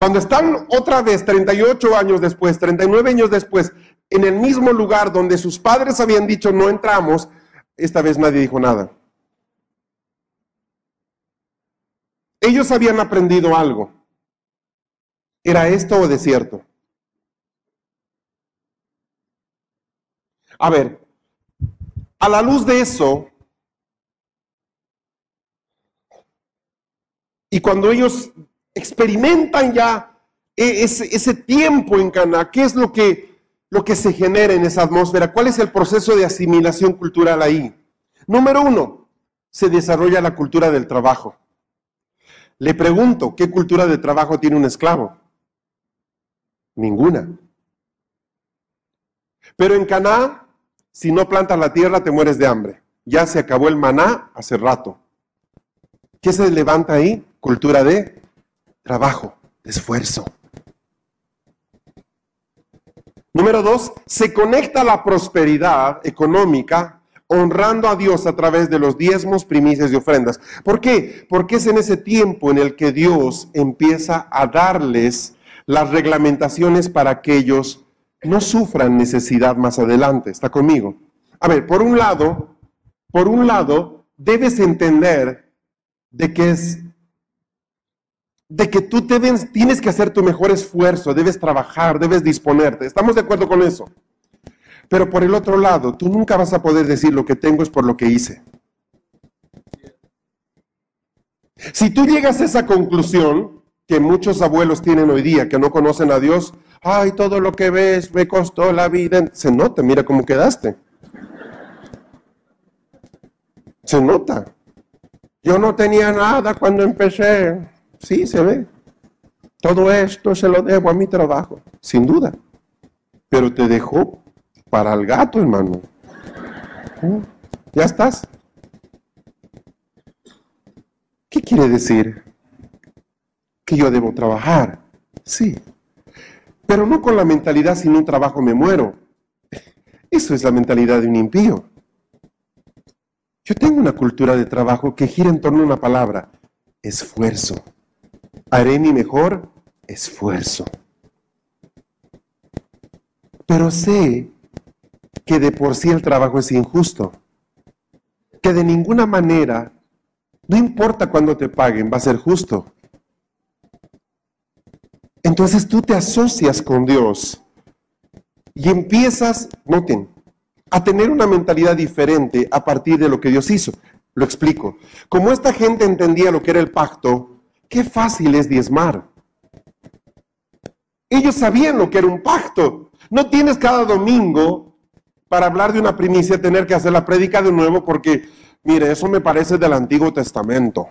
Cuando están otra vez, 38 años después, 39 años después, en el mismo lugar donde sus padres habían dicho no entramos, esta vez nadie dijo nada. Ellos habían aprendido algo. ¿Era esto o desierto? A ver, a la luz de eso, y cuando ellos experimentan ya ese tiempo en Cana, ¿qué es lo que se genera en esa atmósfera? ¿Cuál es el proceso de asimilación cultural ahí? Número 1, se desarrolla la cultura del trabajo. Le pregunto, ¿qué cultura de trabajo tiene un esclavo? Ninguna. Pero en Canaán, si no plantas la tierra, te mueres de hambre. Ya se acabó el maná hace rato. ¿Qué se levanta ahí? Cultura de trabajo, de esfuerzo. Número 2, se conecta la prosperidad económica honrando a Dios a través de los diezmos, primicias y ofrendas. ¿Por qué? Porque es en ese tiempo en el que Dios empieza a darles las reglamentaciones para que ellos no sufran necesidad más adelante. ¿Está conmigo? A ver, por un lado, debes entender de que tú tienes que hacer tu mejor esfuerzo, debes trabajar, debes disponerte. ¿Estamos de acuerdo con eso? Pero por el otro lado, tú nunca vas a poder decir lo que tengo es por lo que hice. Si tú llegas a esa conclusión que muchos abuelos tienen hoy día, que no conocen a Dios, ay, todo lo que ves me costó la vida. Se nota, mira cómo quedaste. Se nota. Yo no tenía nada cuando empecé. Sí, se ve. Todo esto se lo debo a mi trabajo, sin duda. Pero te dejó para el gato, hermano. Ya estás. ¿Qué quiere decir? Que yo debo trabajar. Sí. Pero no con la mentalidad, sin un trabajo me muero. Eso es la mentalidad de un impío. Yo tengo una cultura de trabajo que gira en torno a una palabra: esfuerzo. Haré mi mejor esfuerzo. Pero sé que de por sí el trabajo es injusto. Que de ninguna manera, no importa cuándo te paguen, va a ser justo. Entonces tú te asocias con Dios y empiezas, noten, a tener una mentalidad diferente a partir de lo que Dios hizo. Lo explico. Como esta gente entendía lo que era el pacto, qué fácil es diezmar. Ellos sabían lo que era un pacto. No tienes cada domingo para hablar de una primicia tener que hacer la prédica de nuevo porque, mire, eso me parece del Antiguo Testamento.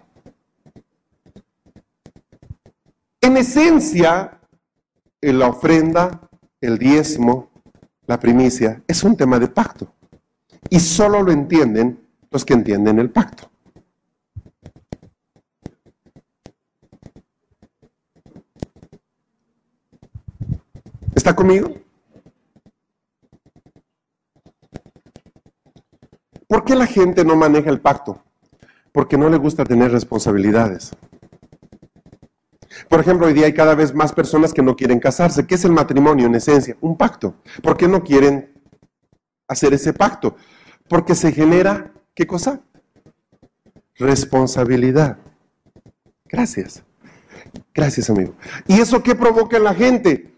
En esencia, la ofrenda, el diezmo, la primicia, es un tema de pacto. Y solo lo entienden los que entienden el pacto. ¿Está conmigo? ¿Por qué la gente no maneja el pacto? Porque no le gusta tener responsabilidades. Por ejemplo, hoy día hay cada vez más personas que no quieren casarse. ¿Qué es el matrimonio en esencia? Un pacto. ¿Por qué no quieren hacer ese pacto? Porque se genera, ¿qué cosa? Responsabilidad. Gracias. Gracias, amigo. ¿Y eso qué provoca en la gente?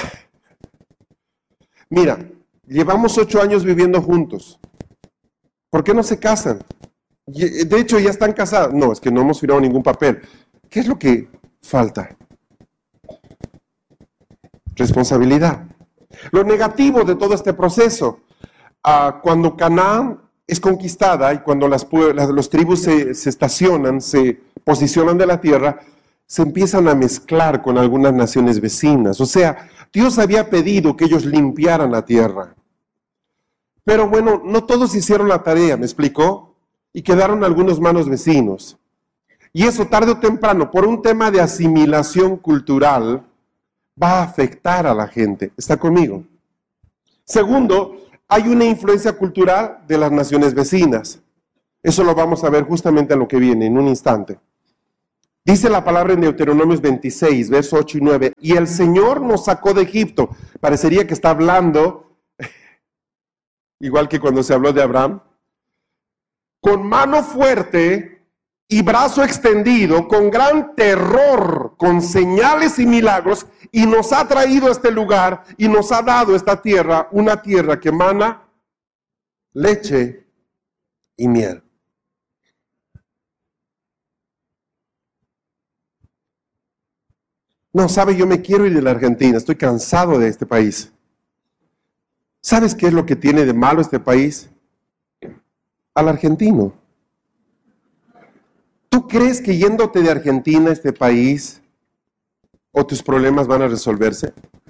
Mira, llevamos 8 años viviendo juntos. ¿Por qué no se casan? De hecho, ya están casados. No, es que no hemos firmado ningún papel. ¿Qué es lo que falta? Responsabilidad. Lo negativo de todo este proceso, cuando Canaán es conquistada y cuando las tribus se estacionan, se posicionan de la tierra, se empiezan a mezclar con algunas naciones vecinas. O sea, Dios había pedido que ellos limpiaran la tierra. Pero bueno, no todos hicieron la tarea, ¿me explicó? Y quedaron algunos malos vecinos. Y eso tarde o temprano, por un tema de asimilación cultural, va a afectar a la gente. ¿Está conmigo? Segundo, hay una influencia cultural de las naciones vecinas. Eso lo vamos a ver justamente en lo que viene, en un instante. Dice la palabra en Deuteronomios 26, verso 8 y 9, y el Señor nos sacó de Egipto. Parecería que está hablando, igual que cuando se habló de Abraham, con mano fuerte y brazo extendido, con gran terror, con señales y milagros, y nos ha traído a este lugar y nos ha dado esta tierra, una tierra que emana leche y miel. No, sabe, yo me quiero ir de la Argentina, estoy cansado de este país. ¿Sabes qué es lo que tiene de malo este país? Al argentino. ¿Tú crees que yéndote de Argentina a este país o tus problemas van a resolverse?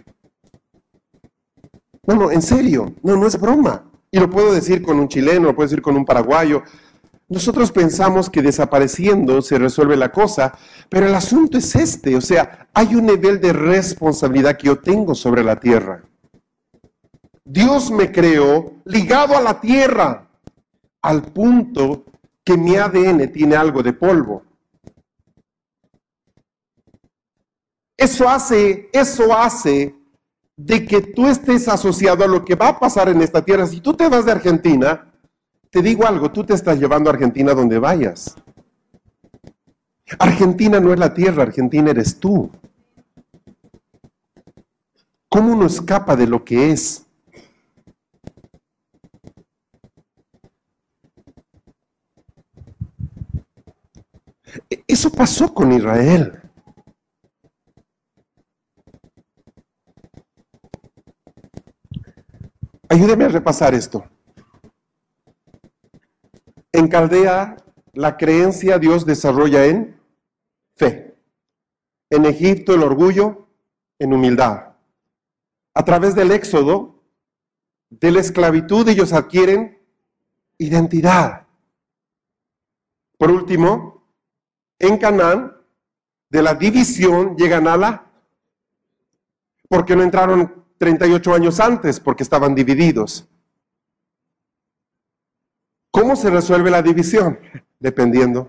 No, en serio, no es broma. Y lo puedo decir con un chileno, lo puedo decir con un paraguayo. Nosotros pensamos que desapareciendo se resuelve la cosa, pero el asunto es este, o sea, hay un nivel de responsabilidad que yo tengo sobre la tierra. Dios me creó ligado a la tierra, al punto que mi ADN tiene algo de polvo. Eso hace de que tú estés asociado a lo que va a pasar en esta tierra. Si tú te vas de Argentina, te digo algo, tú te estás llevando a Argentina donde vayas. Argentina no es la tierra, Argentina eres tú. ¿Cómo uno escapa de lo que es? Eso pasó con Israel. Ayúdeme a repasar esto. En Caldea, la creencia Dios desarrolla en fe. En Egipto, el orgullo en humildad. A través del éxodo, de la esclavitud, ellos adquieren identidad. Por último, en Canaán, de la división llegan a la... porque no entraron 38 años antes, porque estaban divididos. ¿Cómo se resuelve la división? Dependiendo.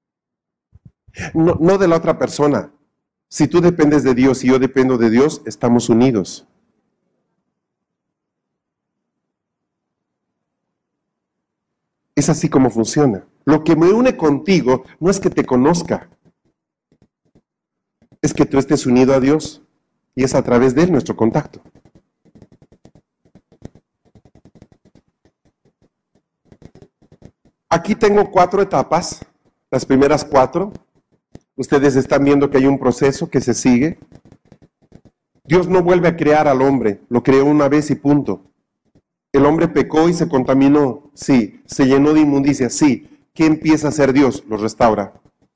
No de la otra persona. Si tú dependes de Dios y yo dependo de Dios, estamos unidos. Es así como funciona. Lo que me une contigo no es que te conozca, es que tú estés unido a Dios y es a través de Él nuestro contacto. Aquí tengo 4 etapas, las primeras 4. Ustedes están viendo que hay un proceso que se sigue. Dios no vuelve a crear al hombre, lo creó una vez y punto. El hombre pecó y se contaminó, sí. Se llenó de inmundicia, sí. ¿Qué empieza a hacer Dios? Lo restaura.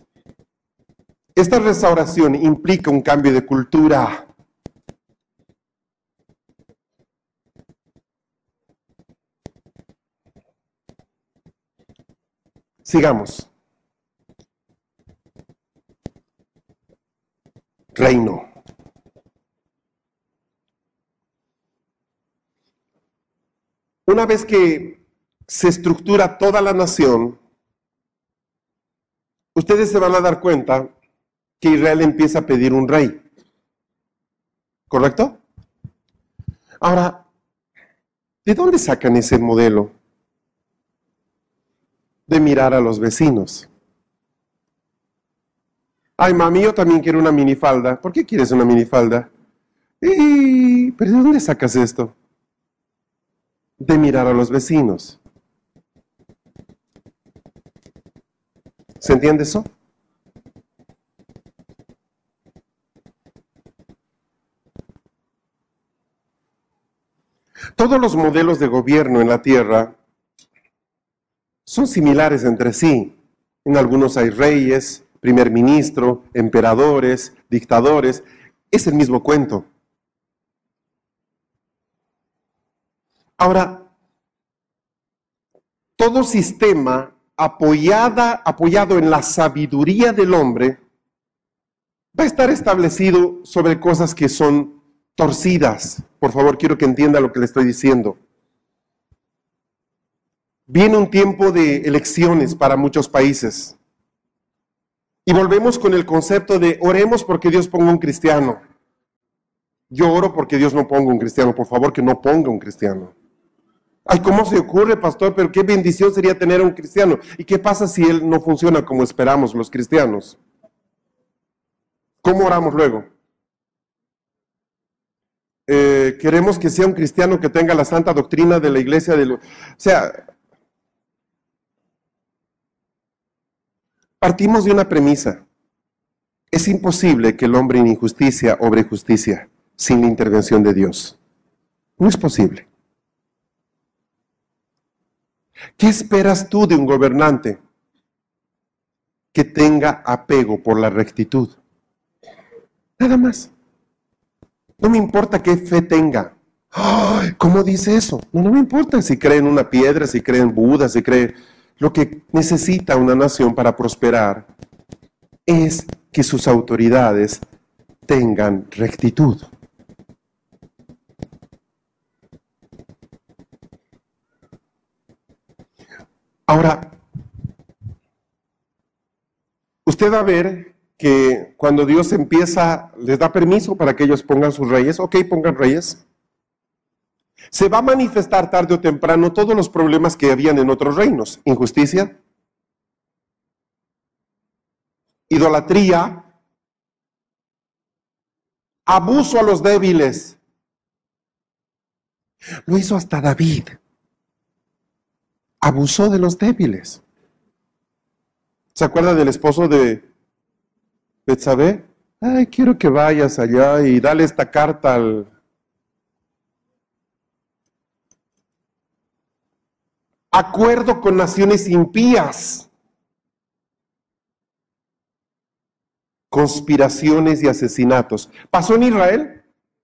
Esta restauración implica un cambio de cultura. Sigamos. Reino. Una vez que se estructura toda la nación, ustedes se van a dar cuenta que Israel empieza a pedir un rey. ¿Correcto? Ahora, ¿de dónde sacan ese modelo? De mirar a los vecinos. Ay, mami, yo también quiero una minifalda. ¿Por qué quieres una minifalda? ¿Pero de dónde sacas esto? De mirar a los vecinos. ¿Se entiende eso? Todos los modelos de gobierno en la tierra son similares entre sí. En algunos hay reyes, primer ministro, emperadores, dictadores. Es el mismo cuento. Ahora, todo sistema apoyado en la sabiduría del hombre va a estar establecido sobre cosas que son torcidas. Por favor, quiero que entienda lo que le estoy diciendo. Viene un tiempo de elecciones para muchos países. Y volvemos con el concepto de oremos porque Dios ponga un cristiano. Yo oro porque Dios no ponga un cristiano, por favor que no ponga un cristiano. Ay, ¿cómo se ocurre, pastor? Pero qué bendición sería tener a un cristiano. ¿Y qué pasa si él no funciona como esperamos los cristianos? ¿Cómo oramos luego? Queremos que sea un cristiano que tenga la santa doctrina de la iglesia. O sea, partimos de una premisa. Es imposible que el hombre en injusticia obre justicia sin la intervención de Dios. No es posible. ¿Qué esperas tú de un gobernante que tenga apego por la rectitud? Nada más. No me importa qué fe tenga. ¡Ay! ¿Cómo dice eso? No me importa si cree en una piedra, si cree en Buda, si cree... Lo que necesita una nación para prosperar es que sus autoridades tengan rectitud. Ahora, usted va a ver que cuando Dios empieza, les da permiso para que ellos pongan sus reyes, ok, pongan reyes, se va a manifestar tarde o temprano todos los problemas que habían en otros reinos: injusticia, idolatría, abuso a los débiles. Lo hizo hasta David. Abusó de los débiles. ¿Se acuerda del esposo de Betsabé? Ay, quiero que vayas allá y dale esta carta al... Acuerdo con naciones impías. Conspiraciones y asesinatos. ¿Pasó en Israel?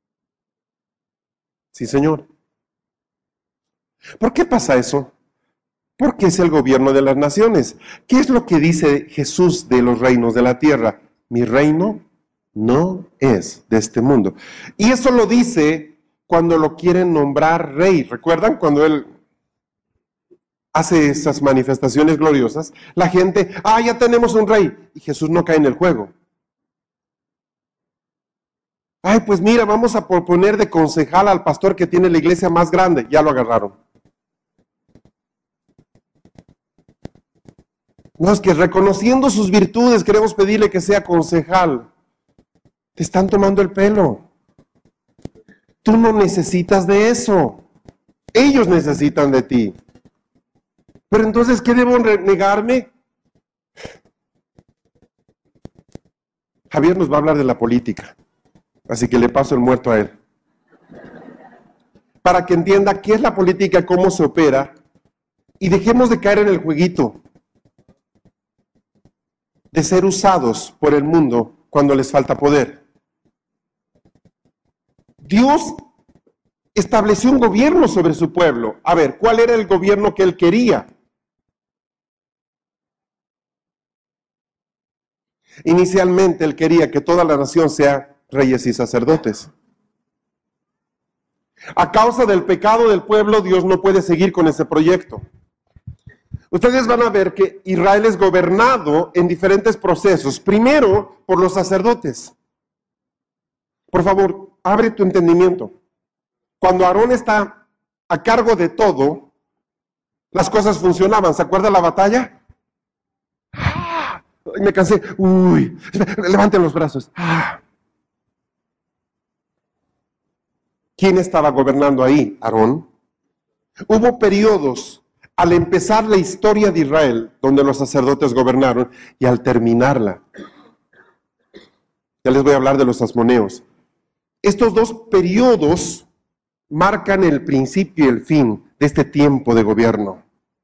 Sí, señor. ¿Por qué pasa eso? Porque es el gobierno de las naciones. ¿Qué es lo que dice Jesús de los reinos de la tierra? Mi reino no es de este mundo. Y eso lo dice cuando lo quieren nombrar rey. ¿Recuerdan cuando él hace esas manifestaciones gloriosas? La gente, ya tenemos un rey. Y Jesús no cae en el juego. Ay, pues mira, vamos a proponer de concejal al pastor que tiene la iglesia más grande. Ya lo agarraron. No, es que reconociendo sus virtudes queremos pedirle que sea concejal. Te están tomando el pelo. Tú no necesitas de eso. Ellos necesitan de ti. Pero entonces, ¿qué debo negarme? Javier nos va a hablar de la política. Así que le paso el muerto a él. Para que entienda qué es la política, cómo se opera, y dejemos de caer en el jueguito de ser usados por el mundo cuando les falta poder. Dios estableció un gobierno sobre su pueblo. A ver, ¿cuál era el gobierno que él quería? Inicialmente él quería que toda la nación sea reyes y sacerdotes. A causa del pecado del pueblo, Dios no puede seguir con ese proyecto. Ustedes van a ver que Israel es gobernado en diferentes procesos. Primero, por los sacerdotes. Por favor, abre tu entendimiento. Cuando Aarón está a cargo de todo, las cosas funcionaban. ¿Se acuerda la batalla? Me cansé. Uy, levanten los brazos. ¿Quién estaba gobernando ahí? Aarón. Hubo periodos al empezar la historia de Israel, donde los sacerdotes gobernaron, y al terminarla. Ya les voy a hablar de los asmoneos. Estos dos periodos marcan el principio y el fin de este tiempo de gobierno.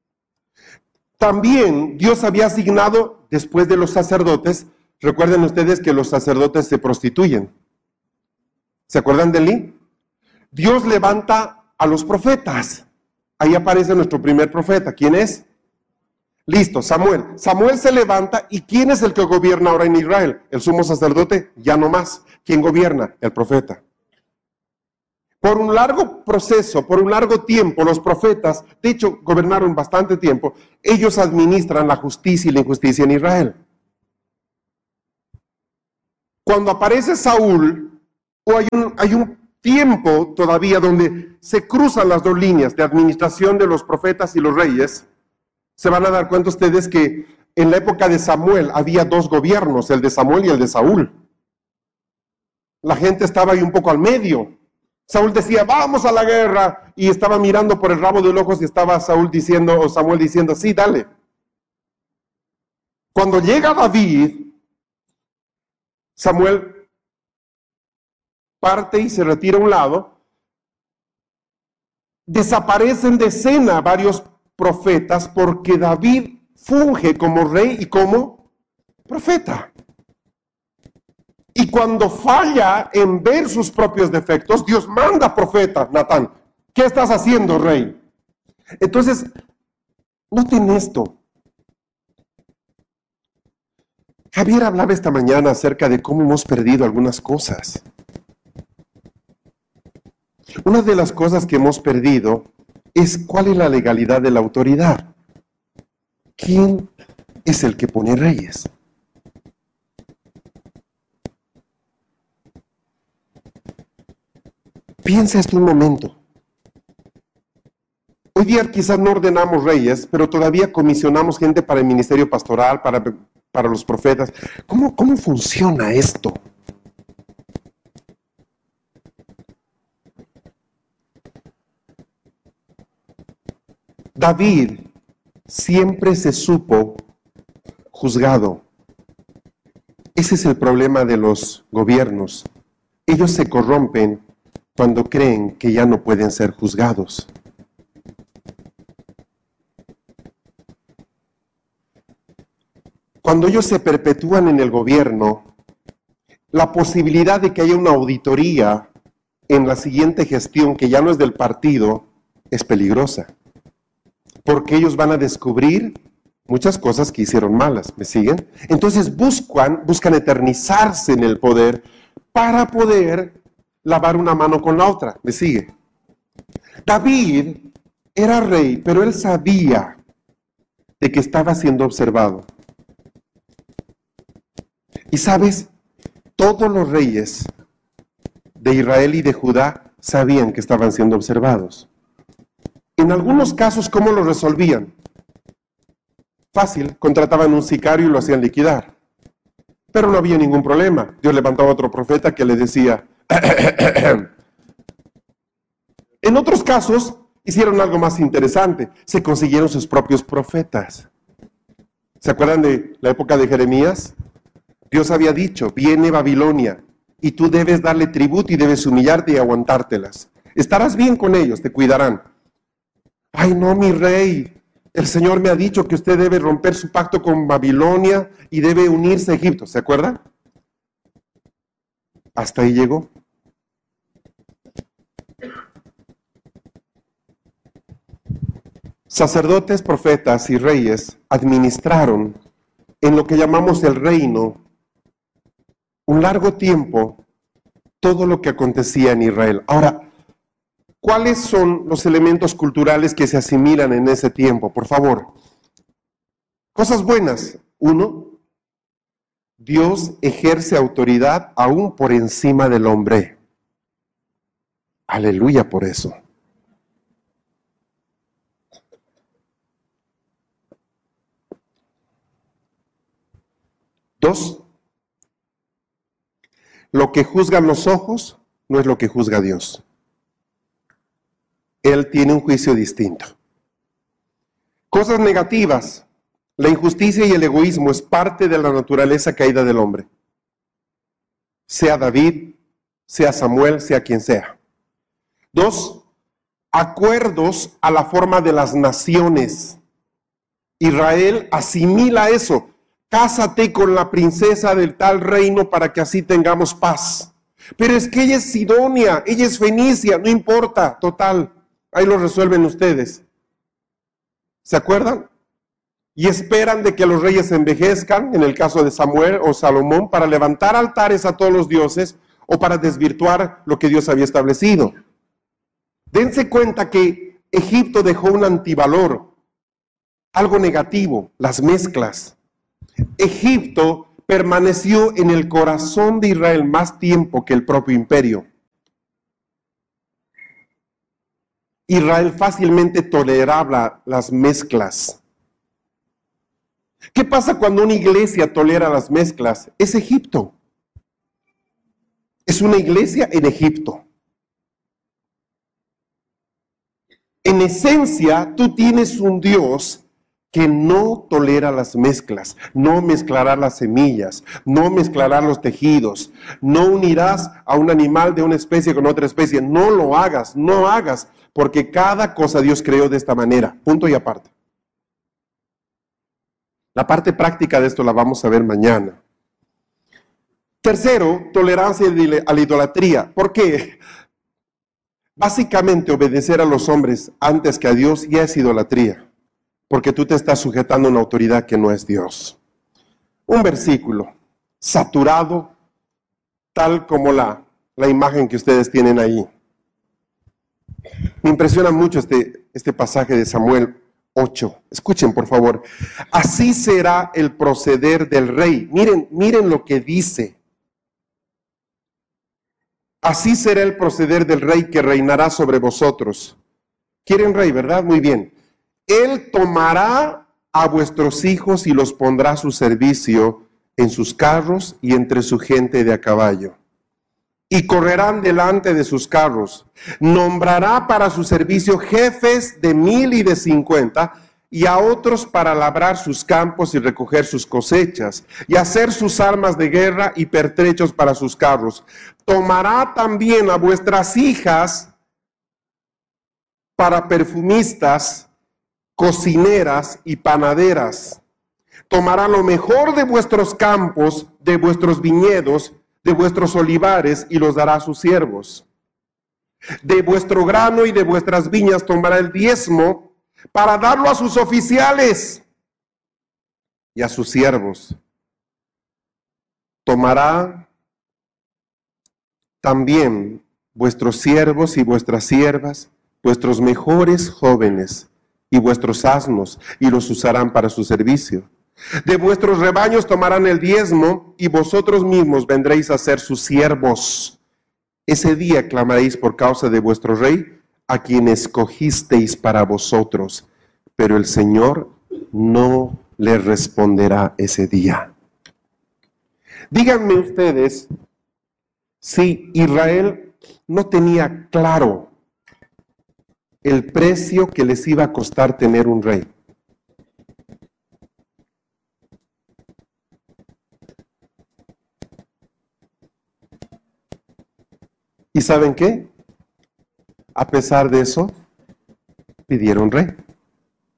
También Dios había asignado, después de los sacerdotes, recuerden ustedes que los sacerdotes se prostituyen. ¿Se acuerdan de Elí? Dios levanta a los profetas. Ahí aparece nuestro primer profeta. ¿Quién es? Listo, Samuel. Samuel se levanta, ¿y quién es el que gobierna ahora en Israel? ¿El sumo sacerdote? Ya no más. ¿Quién gobierna? El profeta. Por un largo proceso, por un largo tiempo, los profetas, de hecho, gobernaron bastante tiempo, ellos administran la justicia y la injusticia en Israel. Cuando aparece Saúl, hay un tiempo todavía donde se cruzan las dos líneas de administración de los profetas y los reyes. Se van a dar cuenta ustedes que en la época de Samuel había dos gobiernos, el de Samuel y el de Saúl. La gente estaba ahí un poco al medio. Saúl decía, vamos a la guerra, y estaba mirando por el rabo de los ojos y estaba Samuel diciendo, sí, dale. Cuando llega David, Samuel parte y se retira a un lado. Desaparecen de escena varios profetas porque David funge como rey y como profeta. Y cuando falla en ver sus propios defectos, Dios manda profeta, Natán. ¿Qué estás haciendo, rey? Entonces, noten esto. Javier hablaba esta mañana acerca de cómo hemos perdido algunas cosas. Una de las cosas que hemos perdido es cuál es la legalidad de la autoridad. ¿Quién es el que pone reyes? Piensa esto un momento. Hoy día quizás no ordenamos reyes, pero todavía comisionamos gente para el ministerio pastoral, para los profetas. ¿Cómo funciona esto? David siempre se supo juzgado. Ese es el problema de los gobiernos. Ellos se corrompen cuando creen que ya no pueden ser juzgados. Cuando ellos se perpetúan en el gobierno, la posibilidad de que haya una auditoría en la siguiente gestión, que ya no es del partido, es peligrosa. Porque ellos van a descubrir muchas cosas que hicieron malas, ¿me siguen? Entonces buscan eternizarse en el poder para poder lavar una mano con la otra, ¿me sigue? David era rey, pero él sabía de que estaba siendo observado. Y sabes, todos los reyes de Israel y de Judá sabían que estaban siendo observados. En algunos casos, ¿cómo lo resolvían? Fácil, contrataban un sicario y lo hacían liquidar. Pero no había ningún problema. Dios levantaba a otro profeta que le decía. En otros casos, hicieron algo más interesante. Se consiguieron sus propios profetas. ¿Se acuerdan de la época de Jeremías? Dios había dicho, viene Babilonia, y tú debes darle tributo y debes humillarte y aguantártelas. Estarás bien con ellos, te cuidarán. Ay, no, mi rey, el Señor me ha dicho que usted debe romper su pacto con Babilonia y debe unirse a Egipto, ¿se acuerda? Hasta ahí llegó. Sacerdotes, profetas y reyes administraron en lo que llamamos el reino un largo tiempo todo lo que acontecía en Israel. Ahora, ¿cuáles son los elementos culturales que se asimilan en ese tiempo? Por favor. Cosas buenas. Uno, Dios ejerce autoridad aún por encima del hombre. Aleluya por eso. Dos, lo que juzgan los ojos no es lo que juzga Dios. Él tiene un juicio distinto. Cosas negativas. La injusticia y el egoísmo es parte de la naturaleza caída del hombre. Sea David, sea Samuel, sea quien sea. Dos, acuerdos a la forma de las naciones. Israel asimila eso. Cásate con la princesa del tal reino para que así tengamos paz. Pero es que ella es Sidonia, ella es Fenicia, no importa, total. Ahí lo resuelven ustedes. ¿Se acuerdan? Y esperan de que los reyes envejezcan, en el caso de Samuel o Salomón, para levantar altares a todos los dioses o para desvirtuar lo que Dios había establecido. Dense cuenta que Egipto dejó un antivalor, algo negativo, las mezclas. Egipto permaneció en el corazón de Israel más tiempo que el propio imperio. Israel fácilmente toleraba las mezclas. ¿Qué pasa cuando una iglesia tolera las mezclas? Es Egipto. Es una iglesia en Egipto. En esencia, tú tienes un Dios que no tolera las mezclas, no mezclará las semillas, no mezclará los tejidos, no unirás a un animal de una especie con otra especie, no lo hagas, no hagas, porque cada cosa Dios creó de esta manera, punto y aparte. La parte práctica de esto la vamos a ver mañana. Tercero, tolerancia a la idolatría. ¿Por qué? Básicamente obedecer a los hombres antes que a Dios ya es idolatría, porque tú te estás sujetando a una autoridad que no es Dios. Un versículo saturado, tal como la imagen que ustedes tienen ahí. Me impresiona mucho este pasaje de Samuel 8. Escuchen, por favor. Así será el proceder del rey. Miren lo que dice. Así será el proceder del rey que reinará sobre vosotros. ¿Quieren rey, verdad? Muy bien. Él tomará a vuestros hijos y los pondrá a su servicio en sus carros y entre su gente de a caballo. Y correrán delante de sus carros. Nombrará para su servicio jefes de 1000 y de 50, y a otros para labrar sus campos y recoger sus cosechas, y hacer sus armas de guerra y pertrechos para sus carros. Tomará también a vuestras hijas para perfumistas, cocineras y panaderas. Tomará lo mejor de vuestros campos, de vuestros viñedos, de vuestros olivares, y los dará a sus siervos. De vuestro grano y de vuestras viñas tomará el diezmo para darlo a sus oficiales y a sus siervos. Tomará también vuestros siervos y vuestras siervas, vuestros mejores jóvenes y vuestros asnos, y los usarán para su servicio. De vuestros rebaños tomarán el diezmo, y vosotros mismos vendréis a ser sus siervos. Ese día clamaréis por causa de vuestro rey, a quien escogisteis para vosotros, pero el Señor no le responderá ese día. Díganme ustedes si Israel no tenía claro el precio que les iba a costar tener un rey. ¿Y saben qué? A pesar de eso, pidieron rey.